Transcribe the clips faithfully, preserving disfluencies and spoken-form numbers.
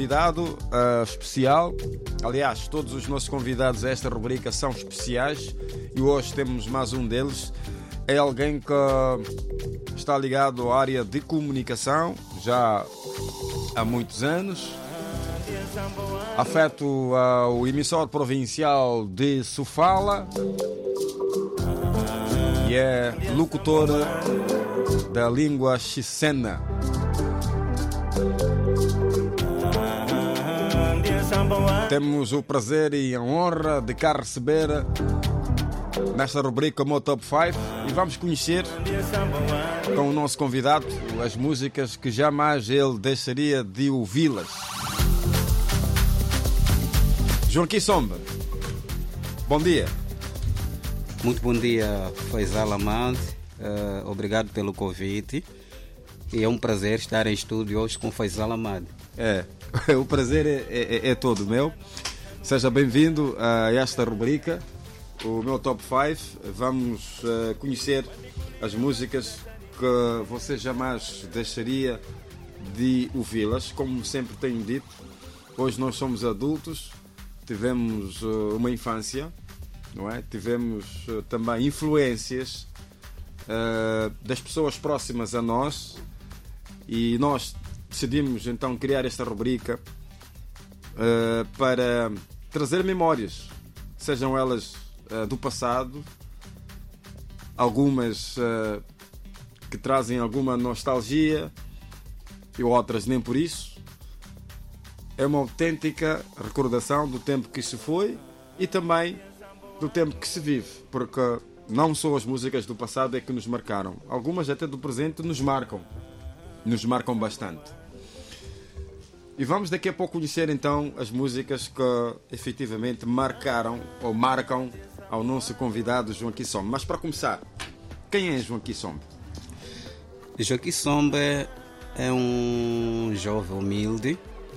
Convidado uh, especial, aliás, todos os nossos convidados a esta rubrica são especiais e hoje temos mais um deles. É alguém que está ligado à área de comunicação já há muitos anos, afeto ao emissor provincial de Sofala e é locutor da língua xicena. Temos o prazer e a honra de cá receber nesta rubrica o meu Top cinco e vamos conhecer com o nosso convidado as músicas que jamais ele deixaria de ouvi-las. João Kissomba, bom dia. Muito bom dia, Faisal Ahmad. Uh, obrigado pelo convite. E é um prazer estar em estúdio hoje com Faisal Ahmad. É, o prazer é, é, é todo meu. Seja bem-vindo a esta rubrica, o meu Top cinco. Vamos uh, conhecer as músicas que você jamais deixaria de ouvi-las. Como sempre tenho dito, hoje nós somos adultos, tivemos uh, uma infância, não é? Tivemos uh, também influências uh, das pessoas próximas a nós e nós decidimos então criar esta rubrica uh, para trazer memórias, sejam elas uh, do passado, algumas uh, que trazem alguma nostalgia e outras nem por isso. É uma autêntica recordação do tempo que se foi e também do tempo que se vive, porque não só as músicas do passado é que nos marcaram, algumas até do presente nos marcam, nos marcam bastante. E vamos daqui a pouco conhecer então as músicas que efetivamente marcaram ou marcam ao nosso convidado João Kissomba. Mas para começar, quem é João Kissomba? João Kissomba é um jovem humilde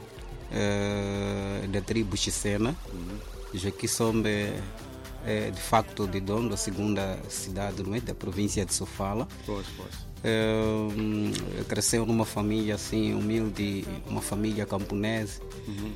uh, da tribo xicena. Uhum. João Kissomba é, é de facto de Dondo, a segunda cidade, não é, da província de Sofala. Pois, pois. Uh, cresceu numa família assim humilde, uma família camponesa. Uhum.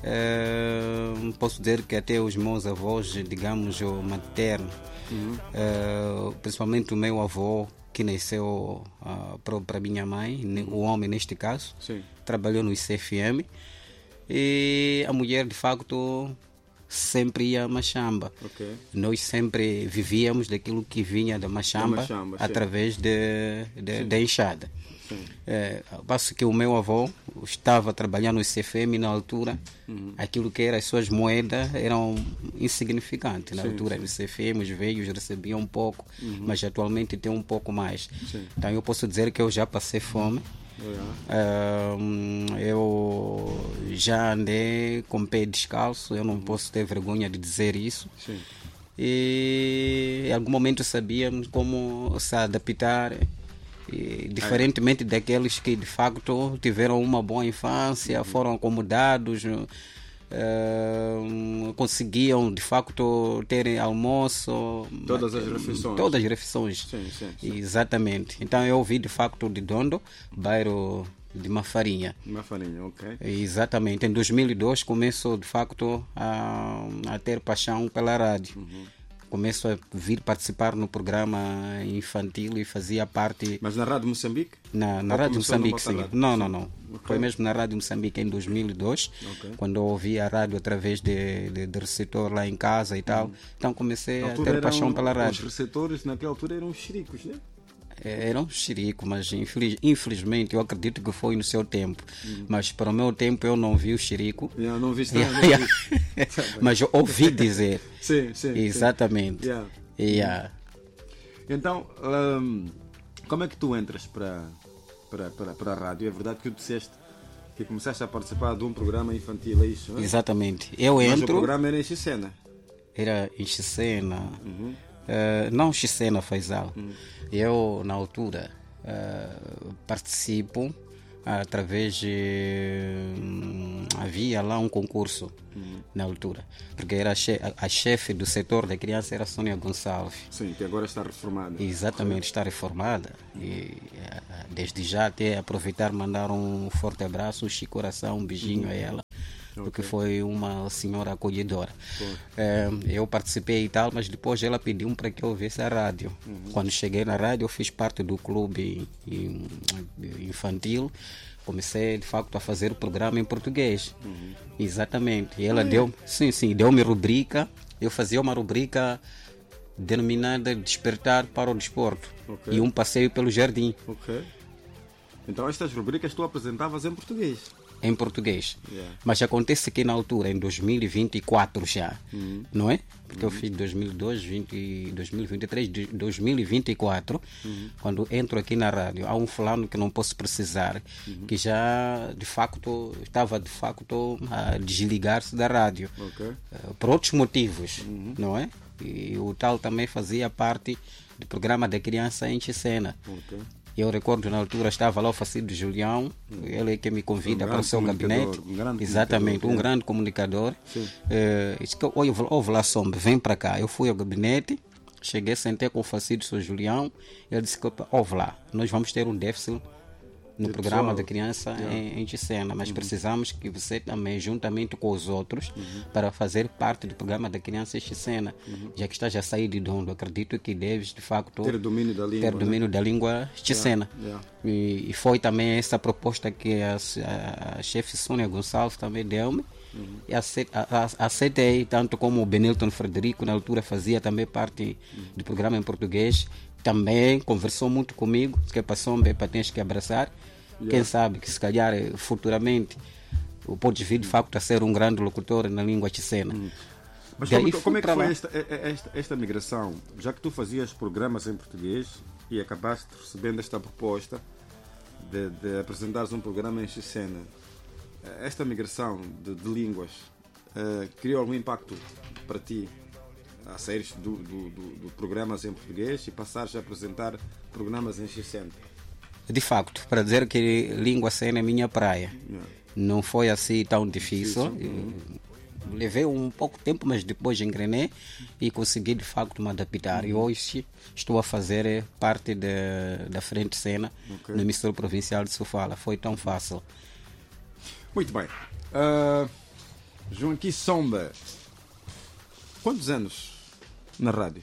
Uh, posso dizer que até os meus avós, digamos, o materno, uhum. uh, principalmente o meu avô, que nasceu uh, para a minha mãe, uhum. o homem neste caso, sim, trabalhou no I C F M, e a mulher de facto sempre ia a Machamba. Okay. Nós sempre vivíamos daquilo que vinha da Machamba, da Machamba através de, de, da enxada. É, passo que o meu avô estava trabalhando no I C F M na altura, uhum. aquilo que eram as suas moedas eram insignificantes. Na sim, altura do I C F M os velhos recebiam um pouco, uhum. mas atualmente tem um pouco mais. Sim. Então eu posso dizer que eu já passei fome. Uh, eu já andei com o pé descalço, eu não posso ter vergonha de dizer isso. Sim. E em algum momento sabíamos como se adaptar, e, diferentemente é. daqueles que de facto tiveram uma boa infância, uhum. foram acomodados, Uh, conseguiam de facto ter almoço, todas as refeições, todas as refeições. Sim, sim, sim. Exatamente. Então eu vi de facto de Dondo, bairro de Mafarinha. Mafarinha, ok. Exatamente. Em dois mil e dois começo de facto a, a ter paixão pela rádio. Uhum. Começo a vir participar no programa infantil e fazia parte... Mas na Rádio Moçambique? Na, na Rádio Moçambique, sim. Rádio? Não, não, não. Okay. Foi mesmo na Rádio Moçambique em dois mil e dois, okay. quando eu ouvi a rádio através de, de, de receptor lá em casa e tal. Hum. Então comecei a ter paixão pela rádio. Os receptores naquela altura eram xericos, né? Era um xerico, mas infeliz, infelizmente eu acredito que foi no seu tempo. Hum. Mas para o meu tempo eu não vi o xerico. Yeah, não vi, não, não vi. Mas eu ouvi dizer. Sim, sim. Exatamente. Sim. Yeah. Yeah. Então, um, como é que tu entras para, para, para, para a rádio? É verdade que tu disseste que começaste a participar de um programa infantil, é isso? Não é? Exatamente. Eu mas entro. O programa era em Xicena? Era em Xicena. Uhum. Uh, não Xicena, Faisal. Uhum. Eu, na altura, uh, participo através de... Hum, havia lá um concurso uhum. na altura, porque era a, che a chefe do setor da criança era Sônia Gonçalves. Sim, que agora está reformada. Exatamente, está reformada. E desde já até aproveitar mandar um forte abraço, um coração, um beijinho uhum. a ela. okay. porque foi uma senhora acolhedora. É, eu participei e tal, mas depois ela pediu para que eu ouvisse a rádio. Uhum. Quando cheguei na rádio, eu fiz parte do clube infantil. Comecei, de facto, a fazer o programa em português. Uhum. Exatamente. E ela ah, deu, é? sim, sim, deu-me rubrica. Eu fazia uma rubrica denominada Despertar para o Desporto. Okay. E um passeio pelo jardim. Ok. Então estas rubricas tu apresentavas em português? Em português. Yeah. Mas acontece que na altura, em dois mil e vinte e quatro já, uhum. não é? Porque uhum. eu fiz dois mil e dois, vinte, dois mil e vinte e três, dois mil e vinte e quatro, uhum. quando entro aqui na rádio, há um fulano que não posso precisar, uhum. que já de facto estava de facto a desligar-se da rádio. Okay. Uh, por outros motivos, uhum. não é? E o tal também fazia parte do programa da criança em Chicena. Okay. Eu recordo, na altura estava lá o Facido Julião, ele é que me convida um para o seu gabinete. Um Exatamente, um grande comunicador. Uh, disse que ouve, ouve lá, Sombe, vem para cá. Eu fui ao gabinete, cheguei, sentei com o Facido São Julião. Ele disse que ouve lá, nós vamos ter um déficit no programa da criança yeah. em, em Chicena, mas uhum. precisamos que você também, juntamente com os outros, uhum. para fazer parte do programa da criança em Chicena, uhum. já que estás a sair de Dondo, acredito que deves, de facto, ter domínio da língua, ter domínio né? da língua Chicena. Yeah. Yeah. E, e foi também essa proposta que a, a, a chefe Sônia Gonçalves também deu-me. Uhum. E aceitei, tanto como o Benilton Frederico, na altura, fazia também parte uhum. do programa em português. Também conversou muito comigo, que passou um para tens que abraçar. Yeah. Quem sabe que se calhar futuramente o pode vir de facto a ser um grande locutor na língua chicena. Hum. Mas como, como é que foi esta, esta, esta migração? Já que tu fazias programas em português e acabaste recebendo esta proposta de, de apresentares um programa em Chicena, esta migração de, de línguas uh, criou algum impacto para ti? A saíres do, do, do, do programas em português e passares a apresentar programas em Chicena? De facto, para dizer que língua cena é minha praia. Yeah. Não foi assim tão difícil. Uhum. Levei um pouco tempo, mas depois engrenei e consegui de facto me adaptar. Uhum. E hoje estou a fazer parte de, da frente cena okay. no emissor provincial de Sofala. Foi tão fácil. Muito bem. Uh, Joaquim Somba, quantos anos na rádio?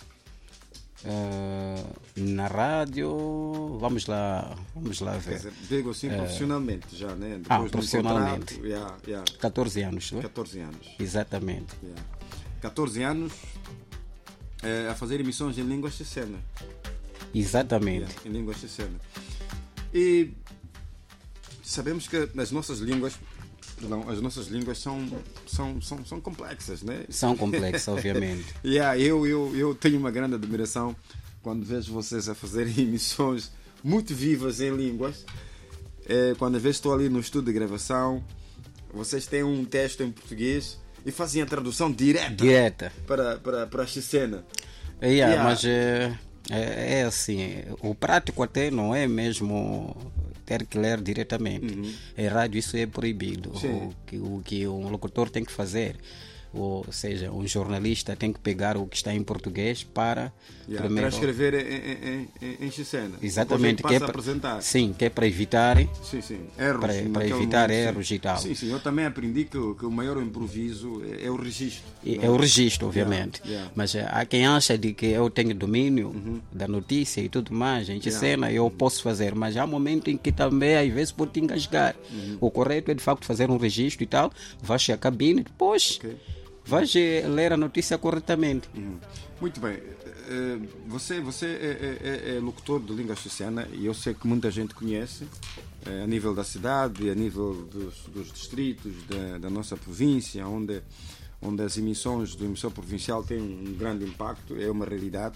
Uh, na rádio, vamos lá, vamos lá ver. Quer dizer, digo assim, uh, profissionalmente já, né? Depois ah, profissionalmente. Contrato, yeah, yeah. catorze anos, não é? catorze anos. Exatamente. Yeah. catorze anos uh, a fazer emissões em língua chicena. Exatamente. Yeah, em língua chicena. E sabemos que as nossas línguas Não, as nossas línguas são, são, são, são complexas, né? São complexas, obviamente. yeah, eu, eu, eu tenho uma grande admiração quando vejo vocês a fazerem emissões muito vivas em línguas. É, quando às vezes estou ali no estúdio de gravação, vocês têm um texto em português e fazem a tradução direta, direta. Para, para, para a Chicena. Yeah, yeah. Mas é, é, é assim, o prático até não é mesmo ter que ler diretamente. Uhum. Em rádio isso é proibido. O que, o que um locutor tem que fazer, ou seja, um jornalista tem que pegar o que está em português para yeah, primeiro transcrever em, em, em Chicena. Exatamente, que é para apresentar. Sim, que é para evitar, sim, sim. Erros, para, para evitar momento, erros sim. e tal. Sim, sim, eu também aprendi que, que o maior improviso é, é o registro. É, é o registro, obviamente. Yeah, yeah. Mas há quem acha de que eu tenho domínio uhum. da notícia e tudo mais. Em Chicena yeah. eu posso fazer, mas há momentos em que também às vezes pode te engasgar. Uhum. O correto é de facto fazer um registro e tal, vais à cabine, depois okay. vais ler a notícia corretamente. Uhum. Muito bem. Você, você é, é, é locutor de língua chicena e eu sei que muita gente conhece a nível da cidade, a nível dos, dos distritos da, da nossa província, onde, onde as emissões do emissor provincial têm um grande impacto, é uma realidade.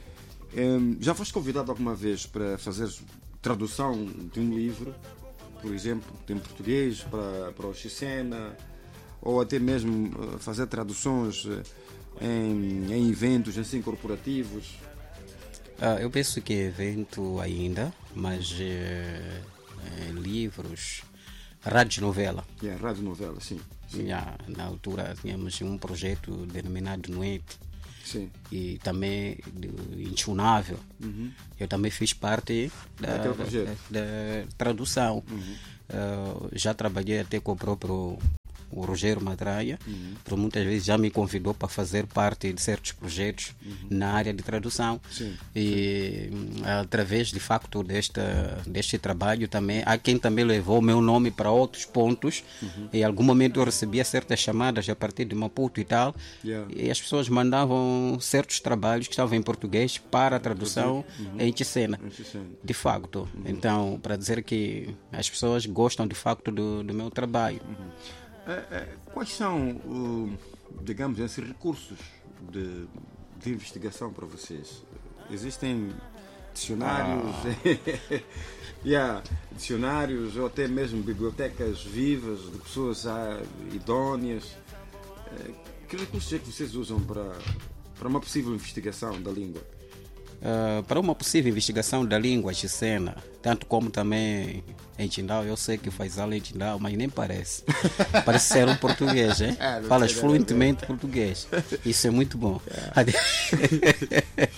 Já foste convidado alguma vez para fazer tradução de um livro, por exemplo, em português para, para o Chicena, ou até mesmo fazer traduções em, em eventos assim corporativos? Ah, eu penso que evento ainda, mas eh, eh, livros, rádio novela. Yeah, rádio novela, sim. sim. Yeah, na altura tínhamos um projeto denominado Noite. Sim. E também Inchunável. Uhum. Eu também fiz parte da, da, da, da tradução. Uhum. Uh, já trabalhei até com o próprio o Rogério Madraia, uhum. Por muitas vezes já me convidou para fazer parte de certos projetos uhum. na área de tradução. Sim. E sim. Através, de facto, desta, deste trabalho também, há quem também levou o meu nome para outros pontos. Uhum. Em algum momento eu recebia certas chamadas a partir de Maputo e tal, yeah. E as pessoas mandavam certos trabalhos que estavam em português para a tradução uhum. em Ticena. De facto. Uhum. Então, para dizer que as pessoas gostam de facto do, do meu trabalho. Uhum. É, é, quais são, uh, digamos, esses recursos de, de investigação para vocês? Existem dicionários, ah. yeah, dicionários ou até mesmo bibliotecas vivas de pessoas ah, idóneas? É, que recursos é que vocês usam para, para uma possível investigação da língua? Uh, para uma possível investigação da língua chicena, tanto como também em Tindal, eu sei que faz aula em Tindal, mas nem parece. Parece ser um português, hein? Ah, falas fluentemente português. Isso é muito bom. Yeah.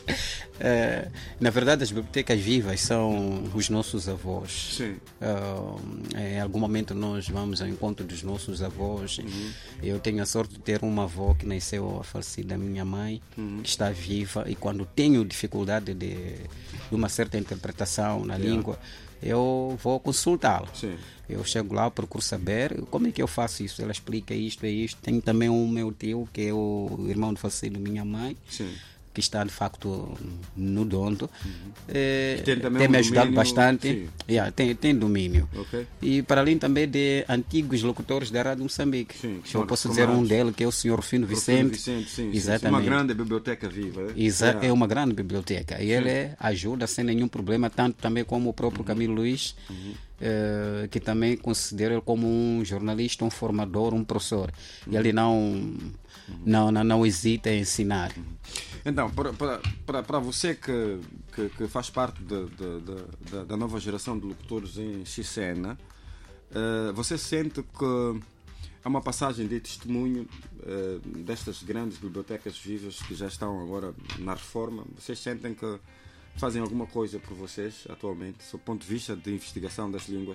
Uh, na verdade, as bibliotecas vivas são os nossos avós. Sim. Uh, em algum momento nós vamos ao encontro dos nossos avós. Uhum. Eu tenho a sorte de ter uma avó que nasceu a falecida minha mãe, uhum. que está viva, e quando tenho dificuldade de, de uma certa interpretação na yeah. língua, eu vou consultá-la. Sim. Eu chego lá, procuro saber como é que eu faço isso. Ela explica isto e isto. Tenho também o meu tio, que é o irmão de falecido minha mãe. Sim. Que está de facto no Dondo, uhum. é, tem, tem me ajudado domínio, bastante, yeah, tem, tem domínio. Okay. E para além também de antigos locutores da Rádio Moçambique. Sim, eu posso dizer um deles, que é o senhor Rufino Vicente. Vicente sim, exatamente. Sim, uma grande biblioteca viva. É, Exa é uma grande biblioteca. E ele ajuda sem nenhum problema, tanto também como o próprio uhum. Camilo Luiz, uhum. uh, que também considera ele como um jornalista, um formador, um professor. Uhum. E ele não, uhum. não, não, não hesita em ensinar. Uhum. Então, para, para, para você que, que, que faz parte de, de, de, de, da nova geração de locutores em Chicena, uh, você sente que há uma passagem de testemunho uh, destas grandes bibliotecas vivas que já estão agora na reforma? Vocês sentem que fazem alguma coisa por vocês atualmente, do ponto de vista de investigação das línguas?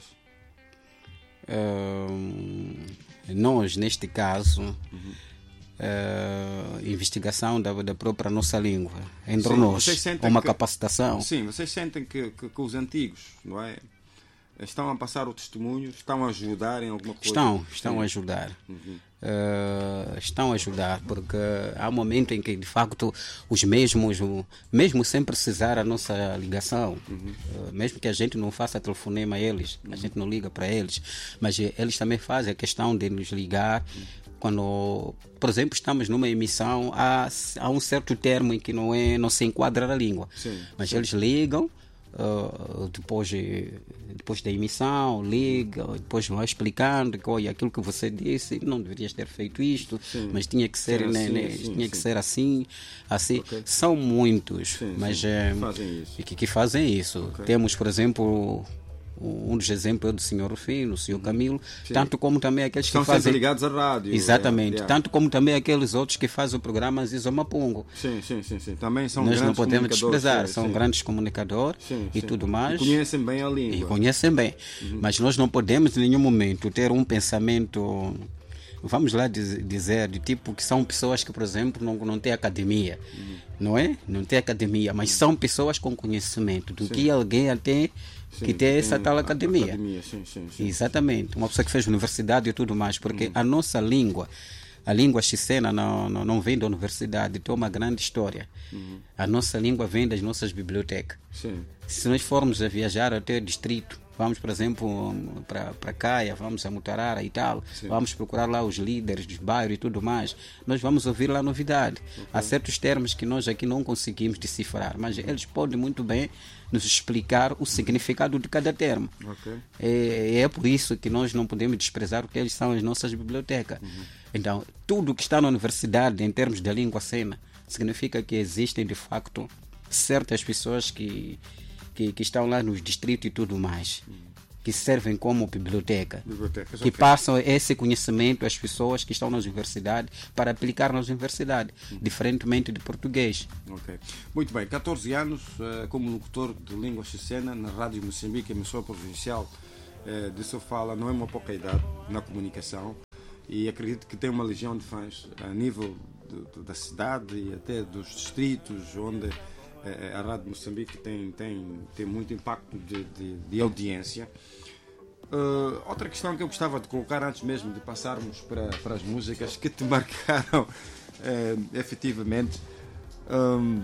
Uh, nós, neste caso... Uhum. Uh, investigação da, da própria nossa língua entre sim, nós, uma que, capacitação. Sim, vocês sentem que, que, que os antigos, não é, estão a passar o testemunho, estão a ajudar em alguma coisa? Estão, estão sim. a ajudar. Uhum. Uh, estão a ajudar, porque há um momento em que de facto os mesmos, mesmo sem precisar a nossa ligação, uhum. uh, mesmo que a gente não faça telefonema a eles, uhum. a gente não liga para eles, mas eles também fazem a questão de nos ligar. Uhum. Quando, por exemplo, estamos numa emissão, há, há um certo termo em que não, é, não se enquadra na língua. Sim, mas sim. eles ligam, uh, depois, depois da emissão, ligam, depois vão explicando que olha, aquilo que você disse, não deverias ter feito isto, sim. mas tinha que ser, sim, né, sim, né, sim, tinha sim. que ser assim. assim. Okay. São muitos, sim, mas sim. É, fazem isso. Que, que fazem isso. Okay. Temos, por exemplo... Um dos exemplos é do senhor Rufino, o senhor Camilo, sim. tanto como também aqueles Estão que fazem... ligados à rádio. Exatamente. É, é. Tanto como também aqueles outros que fazem o programa Aziz Mapungo. Sim, sim, sim, sim. Também são Nós grandes não podemos desprezar, sim, são sim. grandes comunicadores sim, e sim. tudo mais. E conhecem bem a língua. E conhecem bem. Uhum. Mas nós não podemos em nenhum momento ter um pensamento... Vamos lá dizer, de tipo que são pessoas que, por exemplo, não, não têm academia, uhum. não é? Não tem academia, mas são pessoas com conhecimento do sim. que alguém tem que tem essa tal academia. academia sim, sim, sim. Exatamente, uma pessoa que fez universidade e tudo mais, porque uhum. a nossa língua, a língua chicena não, não, não vem da universidade, tem uma grande história. Uhum. A nossa língua vem das nossas bibliotecas. Sim. Se nós formos a viajar até o distrito, vamos, por exemplo, para Caia, vamos a Mutarara e tal, sim. vamos procurar lá os líderes dos bairros e tudo mais, nós vamos ouvir lá novidade. Okay. Há certos termos que nós aqui não conseguimos decifrar, mas eles podem muito bem nos explicar o significado de cada termo. Okay. É, é por isso que nós não podemos desprezar o que eles são as nossas bibliotecas. Uhum. Então, tudo que está na universidade em termos da língua cena significa que existem de facto certas pessoas que Que, que estão lá nos distritos e tudo mais, que servem como biblioteca, Bibliotecas, que okay. passam esse conhecimento às pessoas que estão nas universidades para aplicar nas universidades, uhum. diferentemente de português. Okay. Muito bem, catorze anos uh, como locutor de língua chicena na Rádio Moçambique, emissora provincial uh, de Sofala, não é uma pouca idade na comunicação. e acredito que tem uma legião de fãs a nível de, de, da cidade e até dos distritos onde eh, a Rádio Moçambique tem, tem, tem muito impacto de, de, de audiência. Uh, outra questão que eu gostava de colocar antes mesmo de passarmos para, para as músicas que te marcaram eh, efetivamente, um,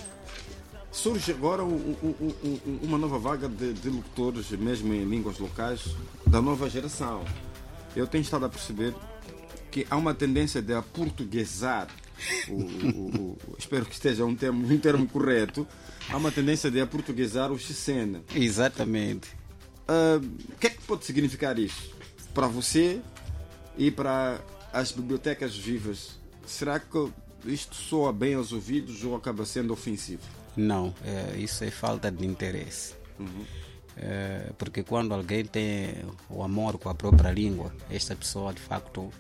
surge agora um, um, um, uma nova vaga de, de locutores mesmo em línguas locais da nova geração. Eu tenho estado a perceber que há uma tendência de aportuguesar o, o, o, espero que esteja um termo, um termo correto. Há uma tendência de aportuguesar o Xicena. Exatamente. Uh, o que é que pode significar isso para você e para as bibliotecas vivas? Será que isto soa bem aos ouvidos ou acaba sendo ofensivo? Não, é, isso é falta de interesse. Uhum. É, porque quando alguém tem o amor com a própria língua, esta pessoa de facto,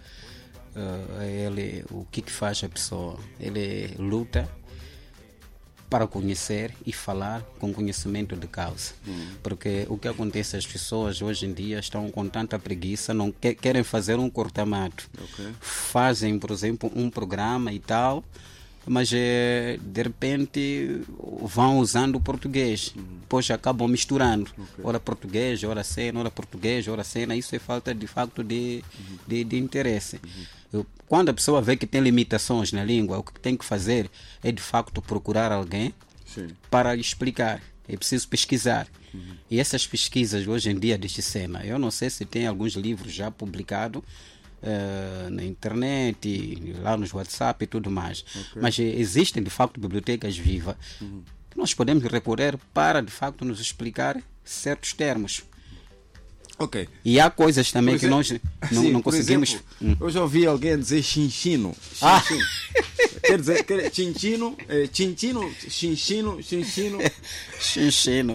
é, ele, o que, que faz a pessoa? Ele luta para conhecer e falar com conhecimento de causa. Uhum. Porque o que acontece, as pessoas hoje em dia estão com tanta preguiça, não que, querem fazer um corta-mato. Okay. Fazem, por exemplo, um programa e tal, mas é, de repente vão usando o português, uhum. Depois acabam misturando, okay. Ora português, ora cena, ora português, ora cena. Isso é falta de facto de, uhum. de, de interesse. Uhum. Eu, quando a pessoa vê que tem limitações na língua, o que tem que fazer é de facto procurar alguém, sim, para explicar. É preciso pesquisar. Uhum. E essas pesquisas hoje em dia de Xicena, eu não sei se tem alguns livros já publicados uh, na internet, lá nos WhatsApp e tudo mais. Okay. Mas existem de facto bibliotecas vivas, uhum, que nós podemos recorrer para de facto nos explicar certos termos. Okay. E há coisas também exemplo, que nós não, sim, não conseguimos. Exemplo, hum. Eu já ouvi alguém dizer chinchino. Chinchino. Ah. Quer dizer, quer, chinchino, é, chinchino, chinchino, chinchino. Chinchino.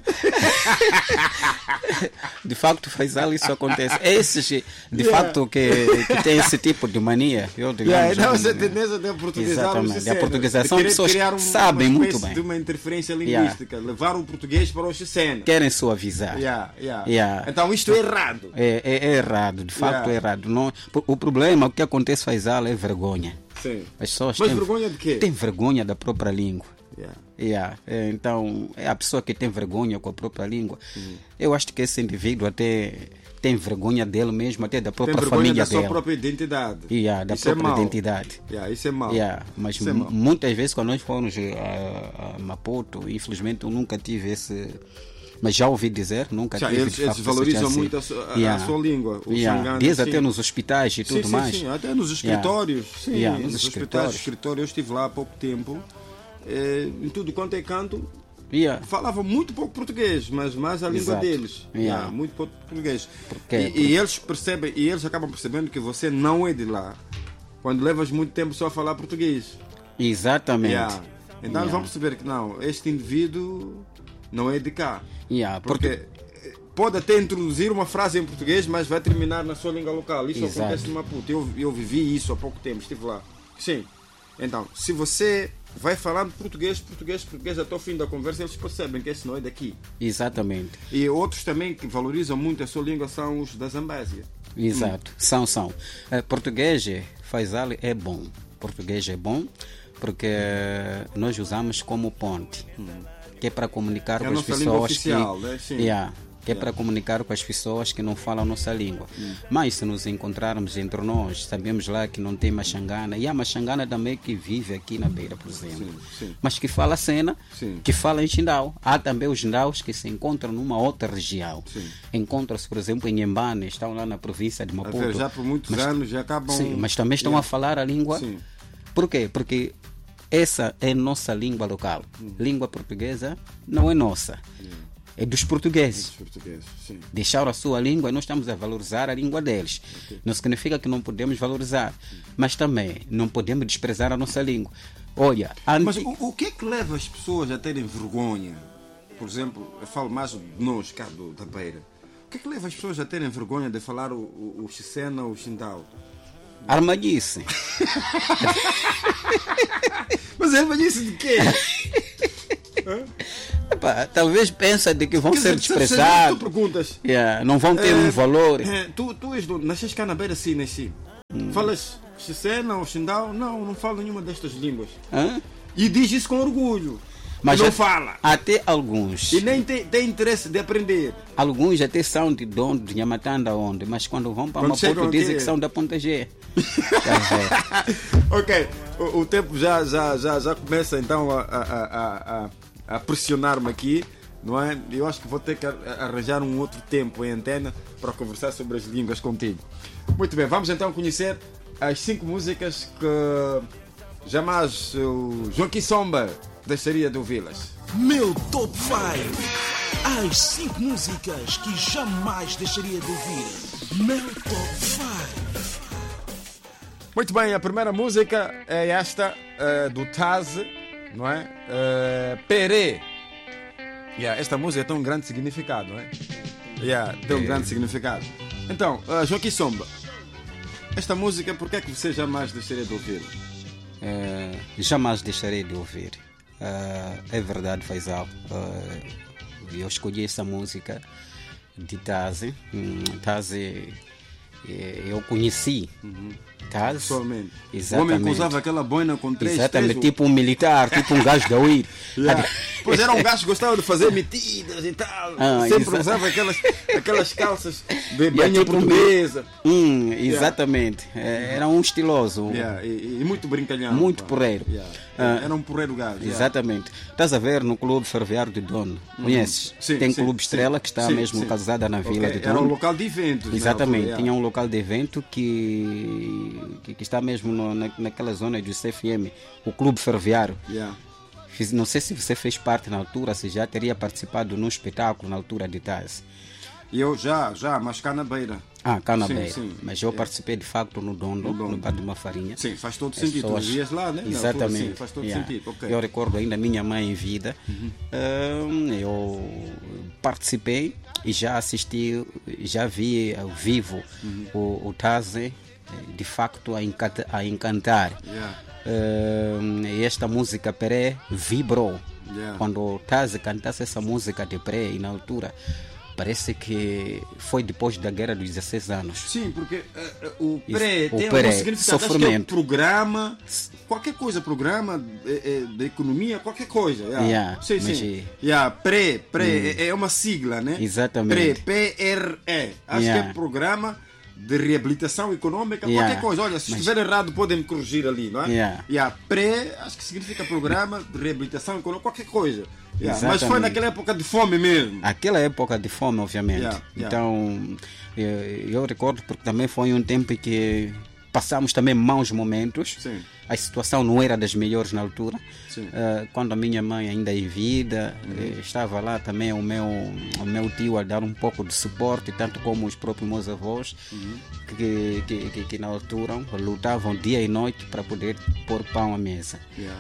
De facto, Faisal, isso acontece. Esses, de yeah. facto, que, que tem esse tipo de mania. Eu, digamos, yeah, não, essa tendência de portuguesar. Exatamente. A portuguesação, de pessoas criar um, sabem uma muito bem. De uma interferência linguística. Yeah. Levar o português para o Xicena. Querem suavizar. Yeah, yeah. Yeah. Então, isto é errado. É, é, é errado, de facto yeah. é errado. Não, o problema, o que acontece, Faisal, é vergonha. Sim. As pessoas Mas têm, vergonha de quê? Tem vergonha da própria língua. Yeah. Yeah. É, então, é a pessoa que tem vergonha com a própria língua. Uhum. Eu acho que esse indivíduo até tem vergonha dele mesmo, até da própria tem família da dele. Da sua própria identidade. Yeah, da isso própria é identidade. Yeah, isso é mau. Yeah. Mas isso é mau. Muitas vezes, quando nós fomos a, a Maputo, infelizmente eu nunca tive esse... Mas já ouvi dizer, nunca já, tive. Eles, eles valorizam assim. muito a, sua, a, yeah. a sua língua. O yeah. Xangana, Diz sim. até nos hospitais e sim, tudo sim, mais. Sim, até nos escritórios. Yeah. Sim, yeah, nos, nos escritórios. escritórios. Eu estive lá há pouco tempo. É, em tudo quanto é canto, yeah. falavam muito pouco português, mas mais a língua Exato. deles. Yeah. Yeah, muito pouco português. Porque, e, porque... e eles percebem, e eles acabam percebendo que você não é de lá. Quando levas muito tempo só a falar português. Exatamente. Yeah. Então yeah. eles vão perceber que não, este indivíduo não é de cá. Yeah, porque, porque pode até introduzir uma frase em português, mas vai terminar na sua língua local. Isso Exato. acontece no Maputo. Eu, eu vivi isso há pouco tempo, estive lá. Sim. Então, se você vai falando português, português, português até o fim da conversa, eles percebem que esse não é daqui. Exatamente. E outros também que valorizam muito a sua língua são os da Zambésia. Exato. Hum. São, são. Uh, português, Faisal, é bom. Português é bom porque nós usamos como ponte. Hum. Que é para comunicar é com as pessoas oficial, que, né? Sim. Yeah, que é yeah. para comunicar com as pessoas que não falam a nossa língua. Hum. Mas se nos encontrarmos entre nós, sabemos lá que não tem Machangana, e há Machangana também que vive aqui na Beira, por exemplo, sim, sim. mas que fala cena, sim. que fala em Xindau. Há também os Xindaus que se encontram numa outra região. Encontram-se, por exemplo, em Nhembane, estão lá na província de Maputo. Ver, já por muitos mas, anos já acabam... Sim, mas também estão yeah. a falar a língua. Sim. Por quê? Porque essa é nossa língua local. Hum. Língua portuguesa não é nossa. Hum. É dos portugueses. É dos portugueses, sim. Deixaram a sua língua e nós estamos a valorizar a língua deles. Okay. Não significa que não podemos valorizar, hum. mas também não podemos desprezar a nossa língua. Olha, antes... Mas o, o que é que leva as pessoas a terem vergonha? Por exemplo, eu falo mais de nós, cá do, da Beira. O que é que leva as pessoas a terem vergonha de falar o, o, o Xicena ou o Xindau? Armadilhice. Mas armadilhice de quê? Epá, talvez pensa de que vão Quer ser dizer, desprezados. Tu perguntas. Yeah, não vão ter é, um valor. É, tu, tu és do, nasces cá na Beira, sim, nasci. Hum. Falas Xicena ou Xindao? Não, não falo nenhuma destas línguas. Hã? E diz isso com orgulho. Mas não a, fala. Até alguns. E nem tem, tem interesse de aprender. Alguns até são de Dondo, de Nhamatanda, onde, mas quando vão para Maputo dizem que são da Ponta G. Ok, o, o tempo já, já, já, já começa então a, a, a, a pressionar-me aqui, não é? Eu acho que vou ter que arranjar um outro tempo em antena para conversar sobre as línguas contigo. Muito bem, vamos então conhecer as cinco músicas que jamais o João Kissomba deixaria de ouvi-las. Meu Top cinco. As cinco músicas que jamais deixaria de ouvir. Meu Top cinco. Muito bem, a primeira música é esta, uh, do Taz, não é? Uh, Peré. Yeah, esta música tem um grande significado, não é? Yeah, tem um grande significado. Então, uh, João Kissomba, esta música, por que é que você jamais deixaria de ouvir? Uh, jamais deixarei de ouvir. Uh, é verdade, Faisal. Uh, eu escolhi essa música de Tazi. Hum, Tazi eu conheci. Uhum. Taz. Pessoalmente. Exatamente. O homem que usava aquela boina com três. Exatamente, três... tipo um militar, tipo um gajo da U I R. Yeah. Pois era um gajo que gostava de fazer metidas e tal. Ah, sempre exa... usava aquelas, aquelas calças de banha yeah, tipo portuguesa. Hum, exatamente. Yeah. Era um estiloso. Yeah. E, e muito brincalhão. Muito porreiro. Yeah. Ah, era um porreiro gajo. Exatamente. Yeah. Estás a ver no Clube Ferroviário de Dono. Uhum. Conheces? Sim, Tem sim, Clube Estrela sim, que está sim, mesmo sim. localizada na Vila okay. de Dono. Era um local de eventos. Exatamente. Altura, Tinha um local de evento que, que, que está mesmo no, na, naquela zona do C F M, o Clube Ferroviário. Yeah. Fiz, não sei se você fez parte na altura, se já teria participado num espetáculo na altura de Taz. Eu já, já, mas cá na beira. Ah, cá na sim, beira. Sim. Mas eu é. participei de facto no Dondo, no, no Bar de uma Farinha. Sim, faz todo As sentido. pessoas... Tu vias lá, né? Exatamente. Sim, faz todo yeah. sentido. Okay. Eu recordo ainda a minha mãe em vida. Uhum. Uh, eu participei e já assisti, já vi ao vivo uhum. o, o Taze de facto a encantar. A encantar. Yeah. Uh, esta música Peré vibrou. Yeah. Quando o Taze cantasse essa música de Peré, e na altura parece que foi depois da guerra dos dezesseis anos. Sim, porque uh, o Peré tem algum significado. Sofrimento. Acho que é um programa, qualquer coisa, programa de, de economia, qualquer coisa. Yeah. Yeah, sim, sim. Yeah, Pré, pré hum. é, é uma sigla, né? Exatamente. Pré, P R E. Acho yeah. que é programa de reabilitação econômica, yeah. qualquer coisa. Olha, se Mas... estiver errado, podem me corrigir ali, não é? Yeah. Yeah. Pré, acho que significa programa de reabilitação econômica, qualquer coisa. Yeah. Mas foi naquela época de fome mesmo. Aquela época de fome, obviamente. Yeah. Yeah. Então, eu, eu recordo porque também foi um tempo que passamos também maus momentos. Sim. A situação não era das melhores na altura. Uh, quando a minha mãe ainda em vida, uhum. estava lá também o meu, o meu tio a dar um pouco de suporte, tanto como os próprios meus avós, uhum. que, que, que, que na altura lutavam dia e noite para poder pôr pão à mesa. Yeah.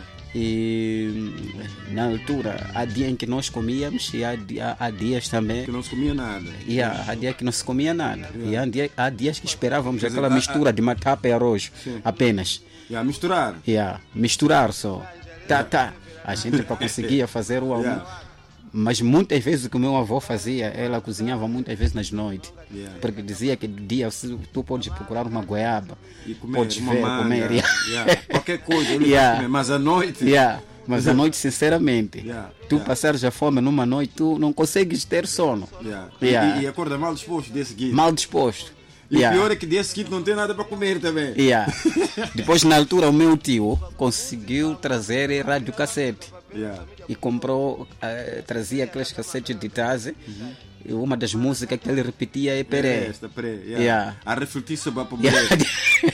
E na altura há dias em que nós comíamos e há, há, há dias também que não se comia nada. E há, há dias que não se comia nada. Yeah. E há, dia, há dias que esperávamos Quer aquela dizer, mistura a, a... de matapa e arroz. Sim. Apenas. Yeah, misturar. Yeah, misturar só. Tá, yeah. tá. A gente para conseguir fazer o almoço. Yeah. Mas muitas vezes o que o meu avô fazia, ela cozinhava muitas vezes nas noites. Yeah. Porque dizia que de dia tu podes procurar uma goiaba. E comer, podes uma ver, manga, comer. Yeah. Qualquer coisa, yeah. comer, mas à noite. Yeah. Mas à noite, sinceramente, yeah. tu yeah. passares a fome numa noite, tu não consegues ter sono. Yeah. Yeah. E, e acorda mal disposto dia seguinte. Mal disposto. E yeah. o pior é que dia seguinte não tem nada para comer também. Yeah. Depois, na altura, o meu tio conseguiu trazer radiocassete. Yeah. E comprou, uh, trazia aqueles cassetes de Taze. Uhum. E uma das músicas que ele repetia é Peré. É esta, Peré. Yeah. Yeah. A refletir sobre a pobreza. Yeah.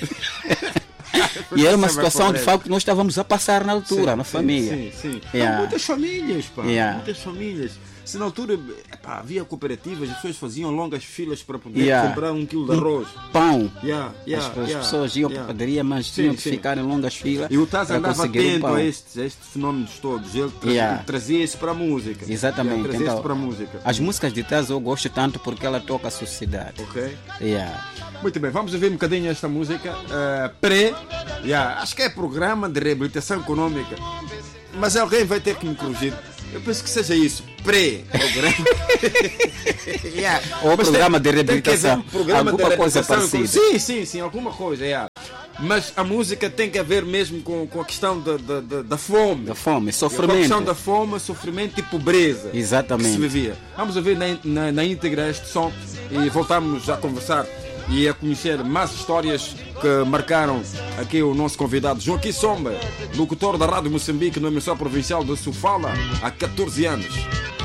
E era uma situação de facto que nós estávamos a passar na altura, sim, na sim, família. Sim, sim. Yeah. Muitas famílias, pá. Yeah. Muitas famílias. Se na altura epá, havia cooperativas, as pessoas faziam longas filas para poder yeah. comprar um quilo de arroz. Pão. Yeah, yeah, as, yeah, as pessoas iam yeah. para a padaria, mas sim, tinham que sim. ficar em longas filas. E o Taz andava atento um a estes, a estes fenómenos todos. Ele trazia, yeah. trazia isso para a música. Exatamente. Yeah, trazia então, isso para a música. As músicas de Taz eu gosto tanto porque ela toca a sociedade. Ok. Yeah. Muito bem, vamos ouvir um bocadinho esta música. Uh, pré, yeah, acho que é programa de reabilitação econômica. Mas alguém vai ter que me corrigir. Eu penso que seja isso. Pré-programa. yeah. Ou programa tem, de reabilitação. Dizer, programa alguma de coisa reabilitação parecida. Sim, sim, sim, alguma coisa. Yeah. mas a música tem que ver mesmo com, com a questão da, da, da, da fome. Da fome, sofrimento. Com a questão da fome, sofrimento e pobreza. Exatamente. Que se vivia. Vamos ouvir na, na, na íntegra este som e voltamos a conversar e a conhecer mais histórias que marcaram aqui o nosso convidado Joaquim Somba, locutor da Rádio Moçambique no emissor provincial de Sofala há catorze anos.